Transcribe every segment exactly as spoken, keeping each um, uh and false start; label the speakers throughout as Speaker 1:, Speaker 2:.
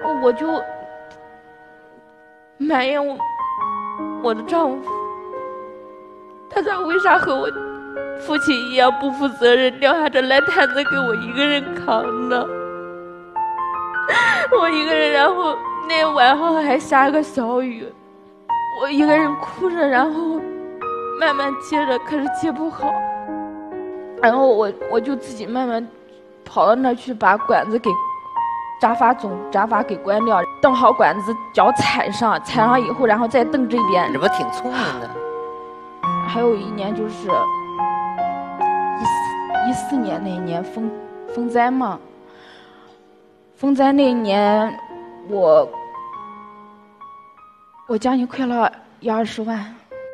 Speaker 1: 我就埋怨我我的丈夫，他咋为啥和我父亲一样不负责任，撂下这烂摊子给我一个人扛呢？我一个人，然后那晚上还下个小雨，我一个人哭着，然后慢慢接着，可是接不好，然后我我就自己慢慢跑到那儿去，把管子给扎发总扎发给关掉，蹬好管子，脚踩上，踩上以后，然后再蹬这边。
Speaker 2: 这不挺聪明的？
Speaker 1: 还有一年就是一四一四年那一年风风灾嘛，风灾那一年我我家里亏了一二十万，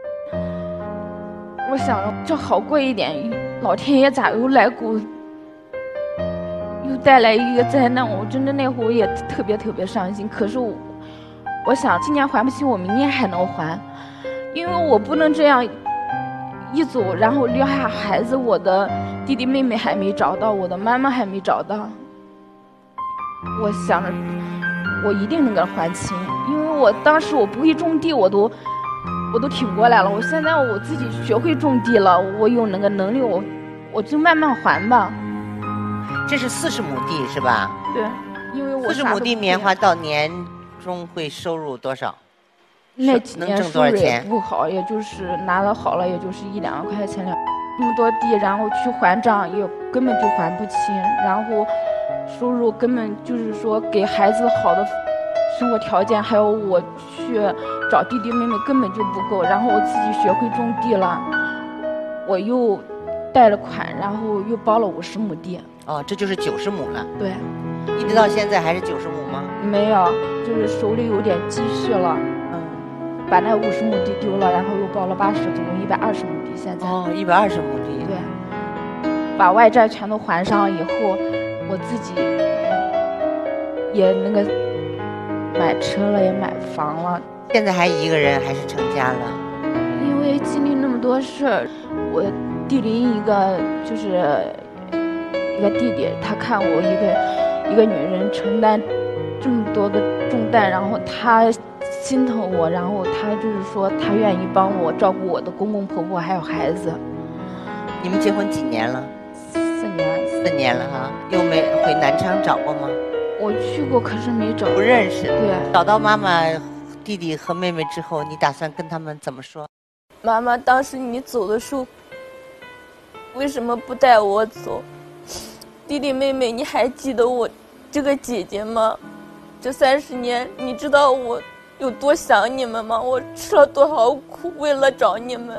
Speaker 1: 我想着这好过一点，老天爷咋又来股又带来一个灾难，我真的那会儿也特别特别伤心。可是我我想今年还不起，我明年还能还，因为我不能这样一走，然后撂下孩子，我的弟弟妹妹还没找到，我的妈妈还没找到。我想着我一定能给他还清，因为我当时我不会种地，我都我都挺过来了。我现在我自己学会种地了，我有那个能力，我我就慢慢还吧。
Speaker 2: 这是四十亩地是吧？
Speaker 1: 对，因为我
Speaker 2: 四十亩地棉花到年终会收入多少？
Speaker 1: 那几年
Speaker 2: 能挣多少钱？
Speaker 1: 不好，也就是拿的好了，也就是一两万块钱两。那么多地，然后去还账也根本就还不清，然后收入根本就是说给孩子好的生活条件，还有我去找弟弟妹妹根本就不够。然后我自己学会种地了，我又贷了款，然后又包了五十亩地。
Speaker 2: 哦，这就是九十亩了。
Speaker 1: 对，
Speaker 2: 一直到现在还是九十亩吗？
Speaker 1: 没有，就是手里有点积蓄了。嗯，把那五十亩地丢了，然后又包了八十，总共一百二十亩地。现在
Speaker 2: 哦，一百二十亩地。
Speaker 1: 对，把外债全都还上以后，我自己也那个买车了，也买房了。
Speaker 2: 现在还一个人还是成家了？
Speaker 1: 因为经历那么多事儿，我弟邻一个就是一个弟弟，他看我一个一个女人承担这么多的重担，然后他心疼我，然后他就是说他愿意帮我照顾我的公公婆婆还有孩子。
Speaker 2: 你们结婚几年了？
Speaker 1: 四年。
Speaker 2: 四年了哈，又没回南昌找过吗？
Speaker 1: 我去过，可是没找。
Speaker 2: 不认识。
Speaker 1: 对。
Speaker 2: 找到妈妈、弟弟和妹妹之后，你打算跟他们怎么说？
Speaker 1: 妈妈，当时你走的时候，为什么不带我走？弟弟妹妹，你还记得我这个姐姐吗？这三十年，你知道我有多想你们吗？我吃了多少苦，为了找你们。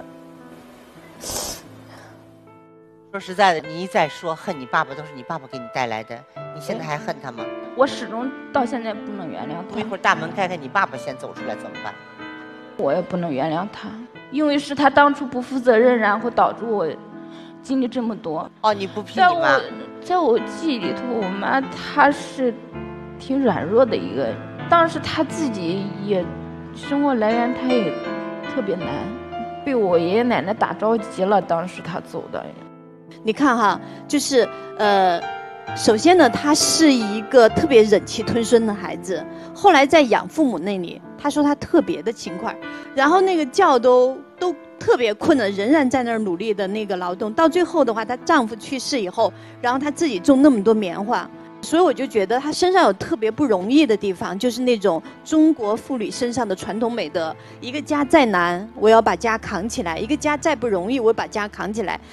Speaker 2: 说实在的，你一再说恨你爸爸，都是你爸爸给你带来的，你现在还恨他吗？
Speaker 1: 我始终到现在不能原谅他。
Speaker 2: 一会儿大门开开，你爸爸先走出来怎么办？
Speaker 1: 我也不能原谅他，因为是他当初不负责任，然后导致我经历这么多。
Speaker 2: 哦，你不批你妈？
Speaker 1: 在我记忆里头，我妈她是挺软弱的一个人，当时她自己也生活来源她也特别难，被我爷爷奶奶打着急了，当时她走的。
Speaker 3: 你看哈，就是呃，首先呢，他是一个特别忍气吞声的孩子。后来在养父母那里，他说他特别的勤快，然后那个觉都都特别困了，仍然在那儿努力的那个劳动。到最后的话，她丈夫去世以后，然后她自己种那么多棉花，所以我就觉得她身上有特别不容易的地方，就是那种中国妇女身上的传统美德。一个家再难，我要把家扛起来；一个家再不容易，我把家扛起来。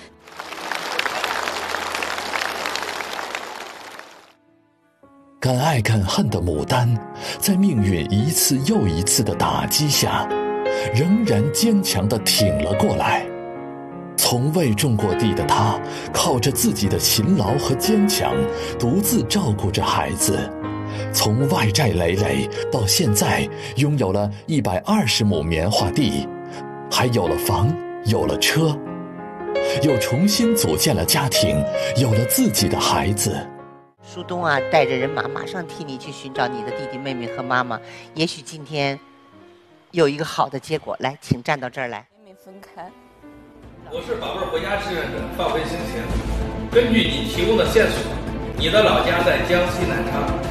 Speaker 4: 敢爱敢恨的牡丹，在命运一次又一次的打击下，仍然坚强地挺了过来。从未种过地的她，靠着自己的勤劳和坚强，独自照顾着孩子。从外债累累到现在拥有了一百二十亩棉花地，还有了房，有了车，又重新组建了家庭，有了自己的孩子。
Speaker 2: 苏东啊，带着人马马上替你去寻找你的弟弟妹妹和妈妈，也许今天有一个好的结果。来，请站到这儿来。
Speaker 1: 妹妹分开。
Speaker 5: 我是宝贝儿回家志愿者范卫星晴。根据你提供的线索，你的老家在江西南昌。